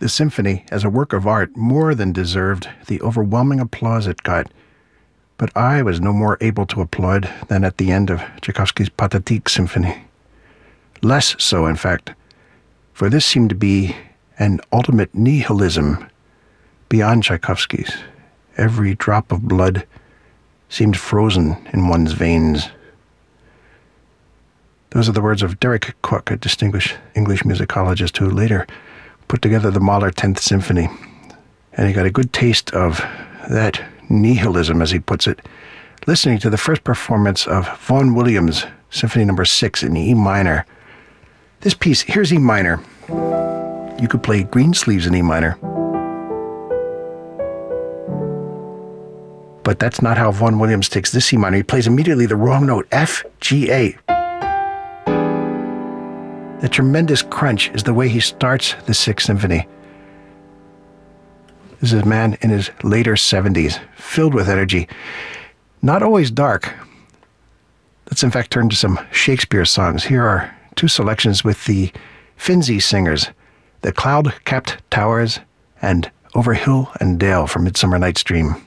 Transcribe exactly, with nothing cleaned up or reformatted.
The symphony, as a work of art, more than deserved the overwhelming applause it got. But I was no more able to applaud than at the end of Tchaikovsky's Pathetique Symphony. Less so, in fact, for this seemed to be an ultimate nihilism beyond Tchaikovsky's. Every drop of blood seemed frozen in one's veins. Those are the words of Derek Cook, a distinguished English musicologist who later put together the Mahler tenth Symphony. And he got a good taste of that nihilism, as he puts it, listening to the first performance of Vaughan Williams' Symphony Number six in E minor. This piece, here's E minor. You could play Greensleeves in E minor. But that's not how Vaughan Williams takes this E minor. He plays immediately the wrong note, F, G, A. The tremendous crunch is the way he starts the Sixth Symphony. This is a man in his later seventies, filled with energy. Not always dark. Let's in fact turn to some Shakespeare songs. Here are two selections with the Finzi singers, The Cloud-Capped Towers and Over Hill and Dale from Midsummer Night's Dream.